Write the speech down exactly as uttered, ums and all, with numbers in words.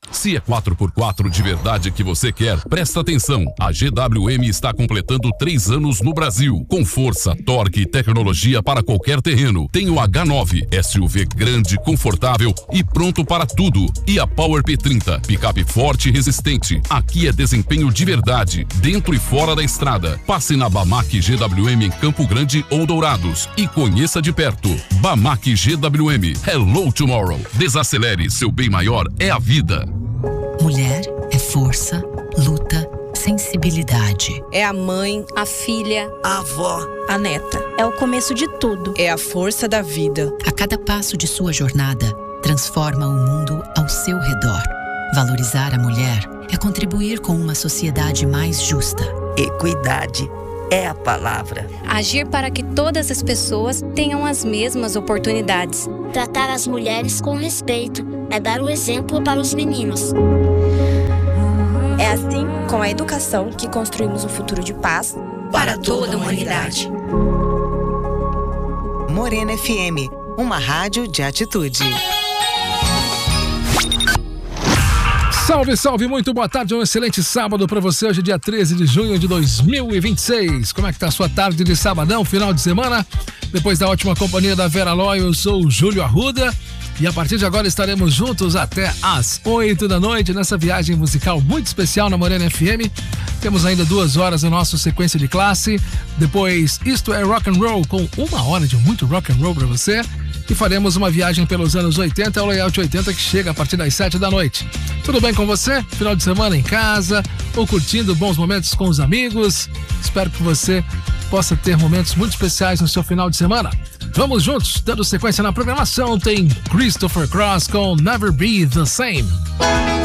Se é quatro por quatro de verdade que você quer, presta atenção. A G W M está completando três anos no Brasil, com força, torque e tecnologia para qualquer terreno. Tem o H nove, S U V grande, confortável e pronto para tudo. E a Power P trinta, picape forte e resistente. Aqui é desempenho de verdade, dentro e fora da estrada. Passe na Bamac G W M em Campo Grande ou Dourados e conheça de perto. Bamac G W M. Hello Tomorrow. Desacelere, seu bem maior é a vida. Mulher é força, luta, sensibilidade. É a mãe, a filha, a avó, a neta. É o começo de tudo. É a força da vida. A cada passo de sua jornada, transforma o mundo ao seu redor. Valorizar a mulher é contribuir com uma sociedade mais justa. Equidade é a palavra. Agir para que todas as pessoas tenham as mesmas oportunidades. Tratar as mulheres com respeito é dar o exemplo para os meninos. É assim, com a educação, que construímos um futuro de paz para toda a humanidade. Morena F M, uma rádio de atitude. Salve, salve, muito boa tarde, um excelente sábado para você, hoje é dia treze de junho de dois mil e vinte e seis. Como é que tá a sua tarde de sabadão, final de semana? Depois da ótima companhia da Vera Ló, eu sou o Júlio Arruda e a partir de agora estaremos juntos até às oito da noite nessa viagem musical muito especial na Morena F M. Temos ainda duas horas na nossa sequência de classe, depois Isto é Rock and Roll com uma hora de muito rock and roll para você. E faremos uma viagem pelos anos oitenta, ao Layout oitenta, que chega a partir das sete da noite. Tudo bem com você? Final de semana em casa, ou curtindo bons momentos com os amigos? Espero que você possa ter momentos muito especiais no seu final de semana. Vamos juntos, dando sequência na programação, tem Christopher Cross com Never Be The Same.